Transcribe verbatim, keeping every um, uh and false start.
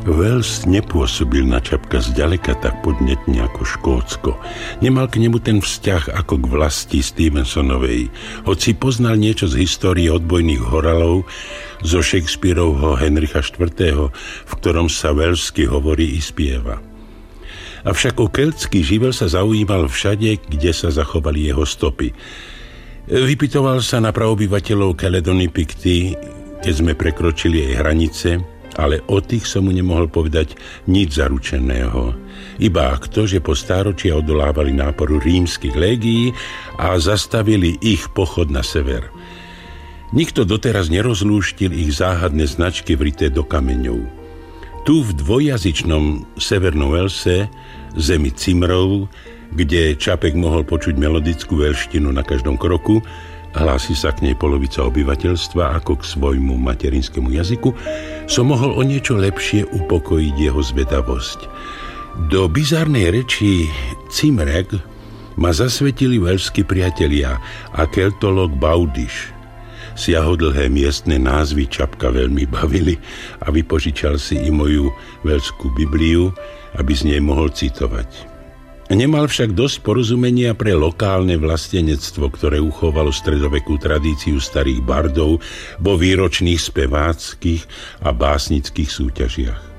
Wales nepôsobil na Čapka zďaleka tak podnetne ako Škótsko. Nemal k nemu ten vzťah ako k vlasti Stevensonovej, hoci poznal niečo z histórie odbojných horalov, zo Shakespearovho Henricha štvrtého., v ktorom sa welsky hovorí i spieva. Avšak o keltský živel sa zaujímal všade, kde sa zachovali jeho stopy. Vypytoval sa na praobyvateľov Caledony Picty, keď sme prekročili jej hranice, ale o tých som mu nemohol povedať nič zaručeného. Iba to, že po stáročia odolávali náporu rímskych légií a zastavili ich pochod na sever. Nikto doteraz nerozlúštil ich záhadné značky vrité do kameňov. Tu v dvojjazyčnom severnom Walese, zemi Cimrov, kde Čapek mohol počuť melodickú velštinu na každom kroku, hlási sa k nej polovica obyvateľstva ako k svojmu materinskému jazyku, som mohol o niečo lepšie upokojiť jeho zvedavosť. Do bizarnej reči Cimreg ma zasvetili velskí priatelia a keltolog Baudiš. Siahodlhé miestne názvy Čapka veľmi bavili a vypožičal si i moju velskú Bibliu, aby z nej mohol citovať. Nemal však dosť porozumenia pre lokálne vlastenectvo, ktoré uchovalo stredovekú tradíciu starých bardov vo výročných speváckých a básnických súťažiach.